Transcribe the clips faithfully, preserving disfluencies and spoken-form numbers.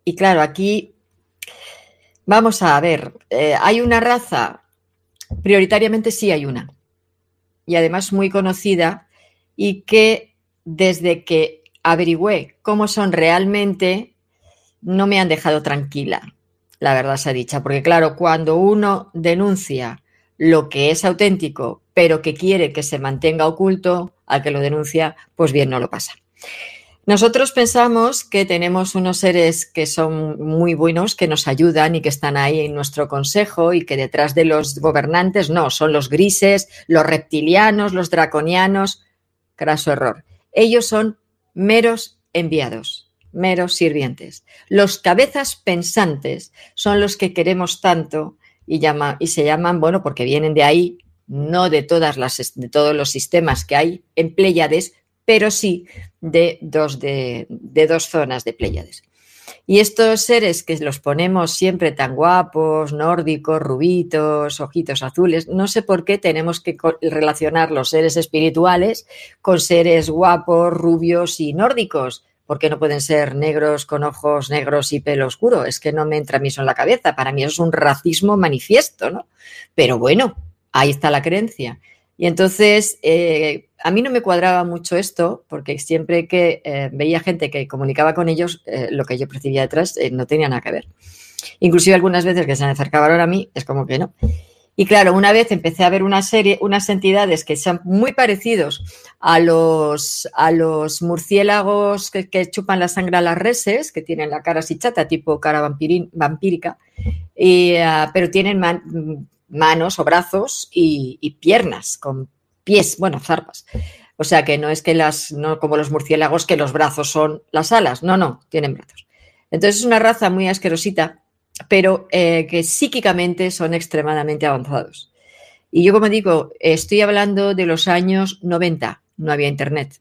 Y claro, aquí vamos a ver, eh, ¿hay una raza? Prioritariamente sí hay una. Y además muy conocida y que desde que averigüé cómo son realmente, no me han dejado tranquila, la verdad sea dicha. Porque claro, cuando uno denuncia lo que es auténtico, pero que quiere que se mantenga oculto, al que lo denuncia, pues bien no lo pasa. Nosotros pensamos que tenemos unos seres que son muy buenos, que nos ayudan y que están ahí en nuestro consejo y que detrás de los gobernantes no, son los grises, los reptilianos, los draconianos. Craso error. Ellos son meros enviados, meros sirvientes. Los cabezas pensantes son los que queremos tanto y, llama, y se llaman, bueno, porque vienen de ahí, no de, todas las, de todos los sistemas que hay en Pléyades, pero sí de dos, de, de dos zonas de Pléyades. Y estos seres que los ponemos siempre tan guapos, nórdicos, rubitos, ojitos azules, no sé por qué tenemos que relacionar los seres espirituales con seres guapos, rubios y nórdicos. ¿Por qué no pueden ser negros con ojos negros y pelo oscuro? Es que no me entra a mí eso en la cabeza. Para mí eso es un racismo manifiesto, ¿no? Pero bueno, ahí está la creencia. Y entonces, eh, a mí no me cuadraba mucho esto, porque siempre que eh, veía gente que comunicaba con ellos, eh, lo que yo percibía detrás eh, no tenía nada que ver. Inclusive algunas veces que se me acercaban a mí, es como que no. Y claro, una vez empecé a ver una serie, unas entidades que son muy parecidos a los, a los murciélagos que, que chupan la sangre a las reses, que tienen la cara así chata, tipo cara vampirín, vampírica, y, uh, pero tienen man, manos o brazos y, y piernas, con pies, bueno, zarpas. O sea que no es que las, no como los murciélagos, que los brazos son las alas, no, no, tienen brazos. Entonces es una raza muy asquerosita, pero eh, que psíquicamente son extremadamente avanzados. Y yo, como digo, estoy hablando de los años noventa, no había internet,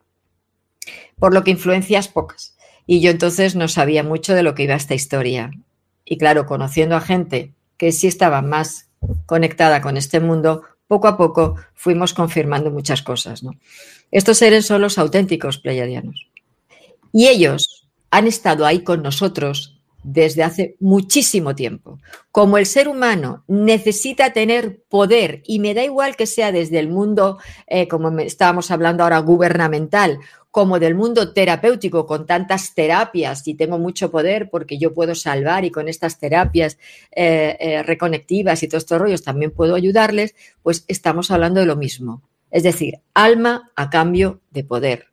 por lo que influencias pocas. Y yo entonces no sabía mucho de lo que iba esta historia. Y claro, conociendo a gente que sí estaba más conectada con este mundo, poco a poco fuimos confirmando muchas cosas, ¿no? Estos seres son los auténticos pleiadianos. Y ellos han estado ahí con nosotros desde hace muchísimo tiempo. Como el ser humano necesita tener poder, y me da igual que sea desde el mundo, eh, como estábamos hablando ahora, gubernamental, como del mundo terapéutico, con tantas terapias, y tengo mucho poder porque yo puedo salvar y con estas terapias eh, eh, reconectivas y todos estos rollos también puedo ayudarles, pues estamos hablando de lo mismo. Es decir, alma a cambio de poder.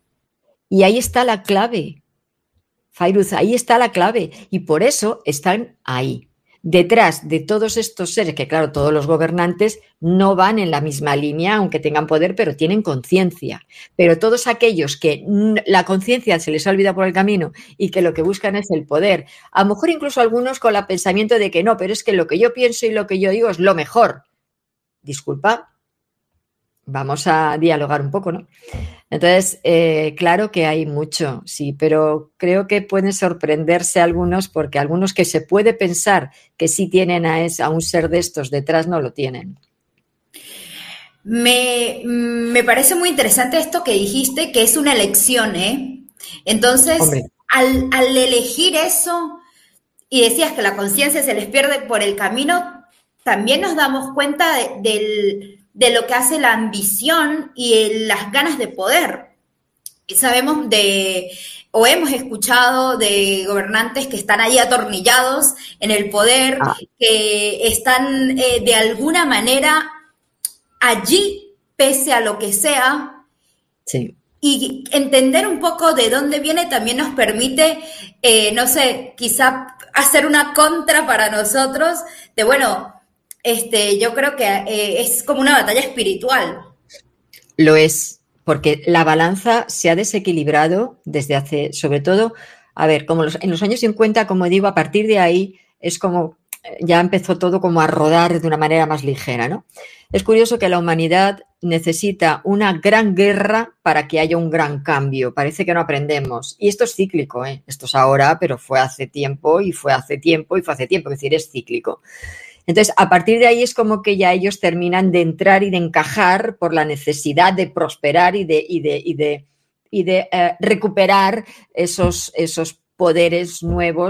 Y ahí está la clave. Fairuz, ahí está la clave y por eso están ahí. Detrás de todos estos seres, que claro, todos los gobernantes no van en la misma línea, aunque tengan poder, pero tienen conciencia. Pero todos aquellos que la conciencia se les ha olvidado por el camino y que lo que buscan es el poder, a lo mejor incluso algunos con el pensamiento de que no, pero es que lo que yo pienso y lo que yo digo es lo mejor. Disculpa, vamos a dialogar un poco, ¿no? Entonces, eh, claro que hay mucho, sí, pero creo que pueden sorprenderse algunos porque algunos que se puede pensar que sí tienen a, es, a un ser de estos detrás no lo tienen. Me, me parece muy interesante esto que dijiste, que es una elección, ¿eh? Entonces, al, al elegir eso y decías que la conciencia se les pierde por el camino, también nos damos cuenta de, del... de lo que hace la ambición y las ganas de poder. Y sabemos de, o hemos escuchado de gobernantes que están ahí atornillados en el poder, ah. que están eh, de alguna manera allí, pese a lo que sea. Sí. Y entender un poco de dónde viene también nos permite, eh, no sé, quizá hacer una contra para nosotros de, bueno, Este, yo creo que eh, es como una batalla espiritual. Lo es, porque la balanza se ha desequilibrado desde hace, sobre todo, a ver, como los, en los años cincuenta, como digo, a partir de ahí es como, ya empezó todo como a rodar de una manera más ligera, ¿no? Es curioso que la humanidad necesita una gran guerra para que haya un gran cambio. Parece que no aprendemos. Y esto es cíclico, ¿eh? Esto es ahora, pero fue hace tiempo y fue hace tiempo y fue hace tiempo, es decir, es cíclico. Entonces, a partir de ahí es como que ya ellos terminan de entrar y de encajar por la necesidad de prosperar y de, y de, y de, y de eh, recuperar esos, esos poderes nuevos